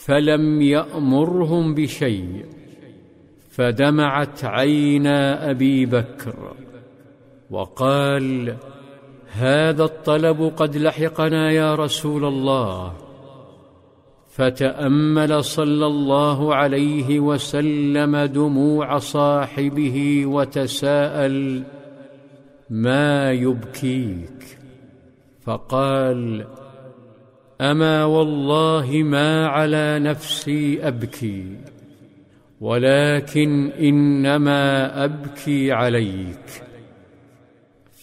فلم يأمرهم بشيء، فدمعت عينا أبي بكر وقال: هذا الطلب قد لحقنا يا رسول الله. فتأمل صلى الله عليه وسلم دموع صاحبه وتساءل: ما يبكيك؟ فقال: أما والله ما على نفسي أبكي، ولكن إنما أبكي عليك.